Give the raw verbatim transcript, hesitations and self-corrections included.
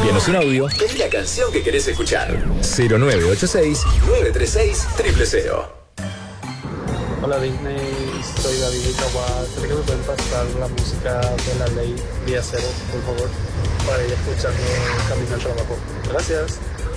Envíanos un audio. Pedí la canción que querés escuchar. cero nueve ocho seis, nueve tres seis, cero cero cero. Hola Disney, soy David Itaguá. ¿Será que me pueden pasar la música de La Ley Día Cero, por favor? Para ir escuchando camino al trabajo. Gracias.